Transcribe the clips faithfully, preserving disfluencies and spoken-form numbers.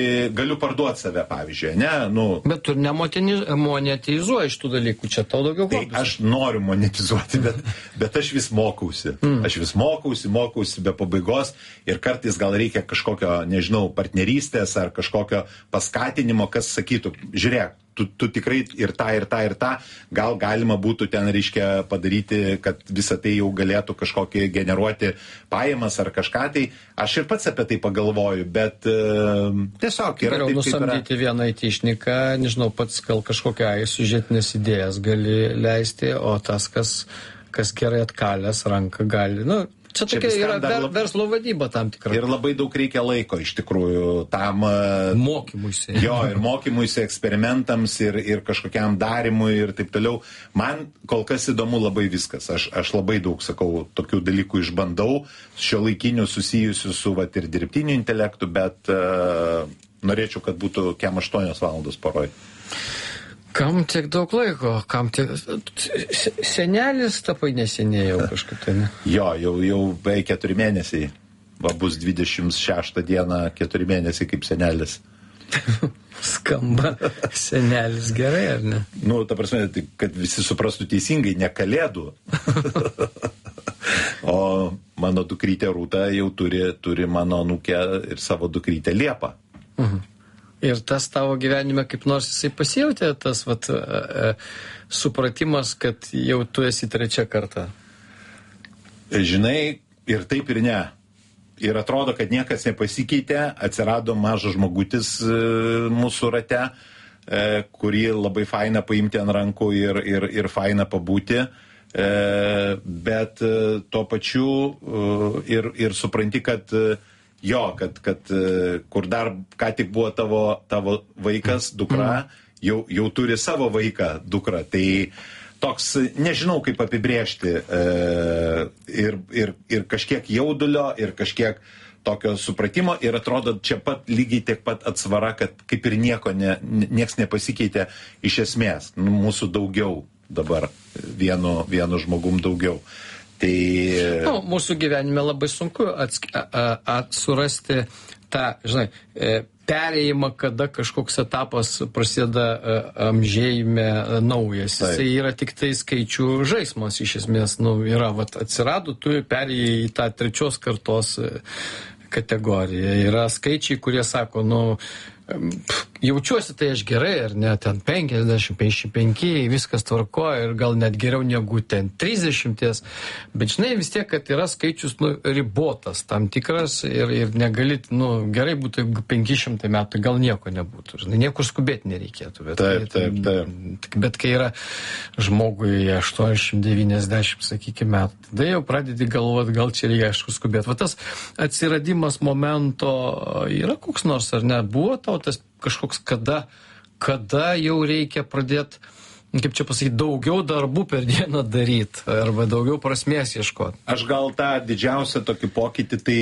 galiu parduoti save, pavyzdžiui, ne? Nu, bet tu nemonetizuoji iš tų dalykų, čia tau daugiau tai hobis. aš noriu monetizuoti, bet, bet aš vis mokausi. Mm. Aš vis mokausi, mokausi be pabaigos ir kartais gal reikia kažkokio, nežinau, partnerystės ar kažkokio paskatinimo, kas sakytų, žiūrėk, Tu, tu tikrai ir tą, ir tą, ir tą, gal galima būtų ten, reiškia, padaryti, kad visą tai jau galėtų kažkokį generuoti pajamas ar kažką, tai aš ir pats apie tai pagalvoju, bet uh, tiesiog yra geriau taip, nusamdyti vieną aitišniką, nežinau, pats gal kažkokią siužetinės idėjas gali leisti, o tas, kas, kas gerai atkalęs ranką gali, nu, čia tokia yra ver, lab... verslo vadyba tam tikra. Ir labai daug reikia laiko iš tikrųjų tam mokymuisi. Jo, ir mokymuisi, eksperimentams, ir, ir kažkokiam darimui ir taip toliau. Man kol kas įdomu labai viskas. Aš, aš labai daug, sakau, tokių dalykų išbandau, šiuolaikinių susijusių su vat, ir dirbtiniu intelektu, bet uh, norėčiau, kad būtų kem aštuonios valandos paroj. Kam tiek daug laiko? Kam tiek... Senelis tapai neseniai jau kažkaip tai, ne? Jo, jau, jau beveik keturi mėnesiai. Va bus dvidešimt šeštą dieną keturi mėnesiai kaip senelis. Skamba senelis gerai, ar ne? Nu, ta prasme, tai, kad visi suprastų teisingai, ne kalėdų. O mano dukrytė Rūta jau turi, turi mano anūkę ir savo dukrytę Liepą. Mhm. Ir tas tavo gyvenime kaip nors jisai pasijautė, tas vat, e, supratimas, kad jau tu esi trečia karta? Žinai, ir taip ir ne. Ir atrodo, kad niekas nepasikeitė, atsirado mažas žmogutis e, mūsų rate, e, kurį labai faina paimti ant rankų ir, ir, ir faina pabūti. E, bet e, tuo pačiu e, ir, ir supranti, kad e, Jo, kad, kad kur dar ką tik buvo tavo, tavo vaikas, dukra, jau, jau turi savo vaiką, dukrą. Tai toks, nežinau kaip apibrėžti, e, ir, ir, ir kažkiek jaudulio, ir kažkiek tokio supratimo, ir atrodo čia pat lygiai tiek pat atsvara, kad kaip ir nieko, ne, nieks nepasikeitė iš esmės. Nu, mūsų daugiau dabar, vienu, vienu žmogum daugiau. Tai... Nu, mūsų gyvenime labai sunku atsk... surasti tą, žinai, perėjimą, kada kažkoks etapas prasideda amžėjime naujas. Jisai yra tik tai skaičių žaismas iš esmės. Nu, yra, vat, atsirado, tu perėjai į tą trečios kartos kategoriją. Yra skaičiai, kurie sako, nu, jaučiuosi tai aš gerai, ar ne, ten penkiasdešimt, penkiasdešimt penki, viskas tvarkoja ir gal net geriau negu ten trisdešimt, bet žinai vis tiek, kad yra skaičius nu, ribotas tam tikras ir, ir negali, nu, gerai būtų penki šimtai metų, gal nieko nebūtų, žinai, niekur skubėti nereikėtų. Bet, taip, taip, taip. Bet kai yra žmogui aštuoniasdešimt devyniasdešimt, sakykime, metų, tada jau pradedi galvoti, gal čia reikia aišku skubėti. Va tas atsiradimas momento yra koks nors, ar ne, buvo tau tas kažkoks, kada, kada jau reikia pradėti, kaip čia pasakyti, daugiau darbų per dieną daryti, arba daugiau prasmės ieškoti? Aš gal tą didžiausią tokį pokytį tai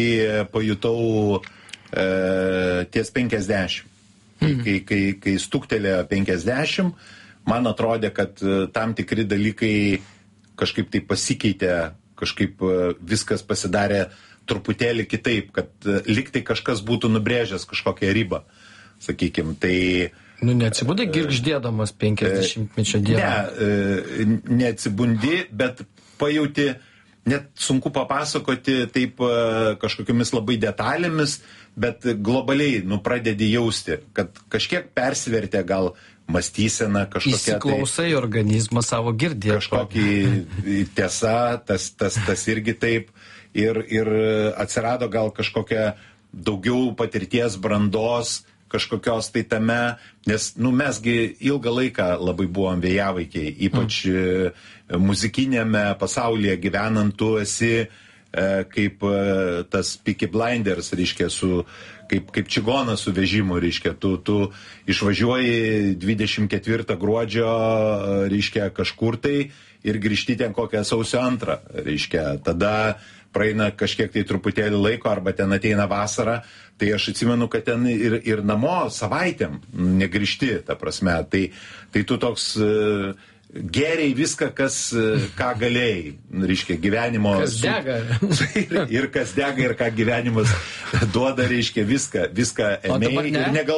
pajutau e, ties penkiasdešimt. Mhm. Kai, kai, kai stuktelėjo penkiasdešimt, man atrodė, kad tam tikri dalykai kažkaip tai pasikeitė, kažkaip viskas pasidarė truputėlį kitaip, kad liktai kažkas būtų nubrėžęs kažkokią ribą. Sakykime, tai... Nu, neatsibūdai girgždėdamas penkiasdešimtmečio dieną? Ne, neatsibundi, bet pajauti, net sunku papasakoti taip kažkokiamis labai detalėmis, bet globaliai, nu, pradedi jausti, kad kažkiek persivertė gal mąstysena kažkokia... Įsiklausai tai, organizmą savo girdėti. Kažkokį tiesa, tas, tas, tas irgi taip, ir, ir atsirado gal kažkokia daugiau patirties, brandos, kažkokios tai tame, nes, nu, mesgi ilgą laiką labai buvom vėjavaikiai, ypač mm. muzikinėme pasaulyje gyvenant, tu esi e, kaip e, tas Peaky Blinders, reiškia, su, kaip, kaip čigonas su vežimu, reiškia, tu, tu išvažiuoji dvidešimt ketvirtą gruodžio, reiškia, kažkur tai ir grįžti ten kokią sausio antrą, reiškia, tada praeina kažkiek tai truputėlį laiko, arba ten ateina vasara, tai aš atsimenu, kad ten ir, ir namo savaitėm negrįžti, ta prasme. Tai, tai tu toks geriai viską, kas, ką galėjai, reiškia, gyvenimo. Kas dega. Ir, ir kas dega, ir ką gyvenimas duoda, reiškia, viską, viską ėmėjai ir negal